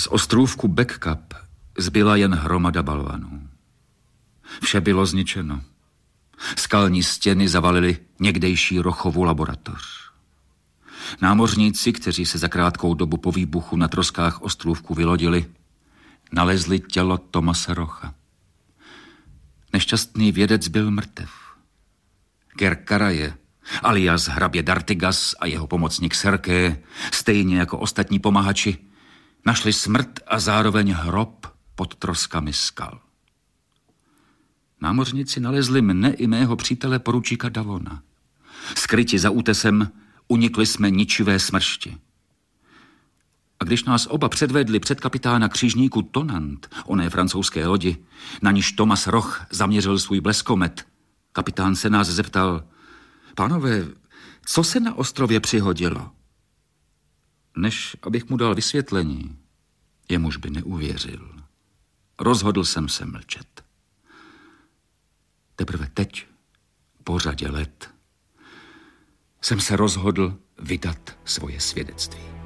Z ostrůvku Backcup zbyla jen hromada balvanů. Vše bylo zničeno. Skalní stěny zavalily někdejší Rochovu laboratoř. Námořníci, kteří se za krátkou dobu po výbuchu na troskách ostrůvku vylodili, nalezli tělo Thomase Rocha. Nešťastný vědec byl mrtev. Ger Karaje, alias hrabě Dartigas a jeho pomocník Serké, stejně jako ostatní pomahači, našli smrt a zároveň hrob pod troskami skal. Námořníci nalezli mne i mého přítele poručíka Davona. Skryti za útesem unikli jsme ničivé smršti. A když nás oba předvedli před kapitána křižníku Tonnant, oné francouzské lodi, na níž Thomas Roch zaměřil svůj bleskomet, kapitán se nás zeptal: pánové, co se na ostrově přihodilo? Než abych mu dal vysvětlení, jemuž by neuvěřil, rozhodl jsem se mlčet. Teprve teď, po řadě let, jsem se rozhodl vydat svoje svědectví.